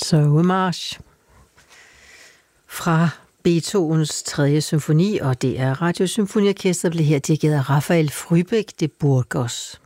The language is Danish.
Sovmarch fra Beethovens 3. symfoni, og det er Radiosymfoniorkestret, blev her dirigeret af Rafael Frühbeck de Burgos.